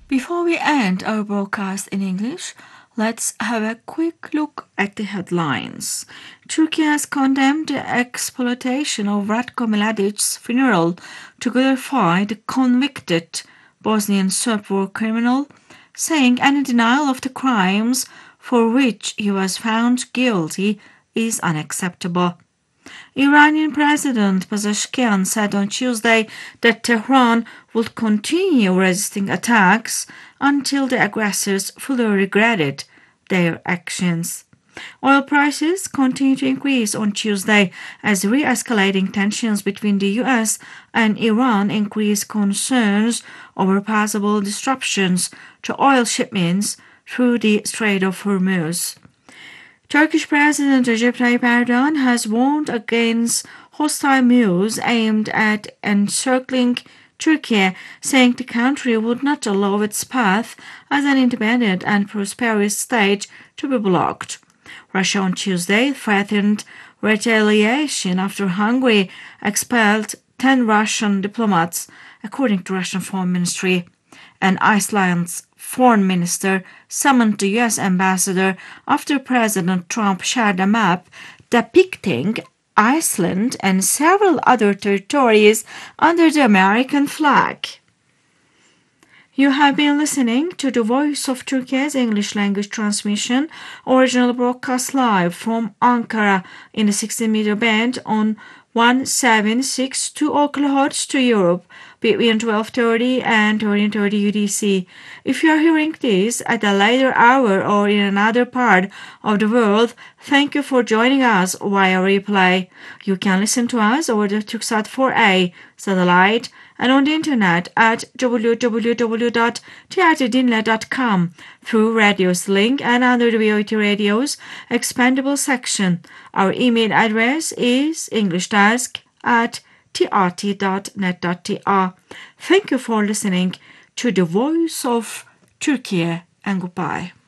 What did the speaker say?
Before we end our broadcast in English, let's have a quick look at the headlines. Turkey has condemned the exploitation of Ratko Mladic's funeral to glorify the convicted Bosnian Serb war criminal, saying any denial of the crimes for which he was found guilty is unacceptable. Iranian President Pezeshkian said on Tuesday that Tehran would continue resisting attacks until the aggressors fully regretted their actions. Oil prices continue to increase on Tuesday as re-escalating tensions between the US and Iran increase concerns over possible disruptions to oil shipments through the Strait of Hormuz. Turkish President Recep Tayyip Erdogan has warned against hostile moves aimed at encircling Turkey, saying the country would not allow its path as an independent and prosperous state to be blocked. Russia on Tuesday threatened retaliation after Hungary expelled 10 Russian diplomats, according to Russian Foreign Ministry. And Iceland's foreign minister summoned the US ambassador after President Trump shared a map depicting Iceland and several other territories under the American flag. You have been listening to the Voice of Turkey's English language transmission, original broadcast live from Ankara in the 60-meter band on 1762 kHz to Europe between 12:30 and 13:30 UTC. If you are hearing this at a later hour or in another part of the world, thank you for joining us via replay. You can listen to us over the Turksat 4A satellite and on the internet at www.tiatidinle.com through Radios Link and under the VOT Radio's expandable section. Our email address is englishdesk@trt.net.tr. Thank you for listening to the Voice of Turkey and goodbye.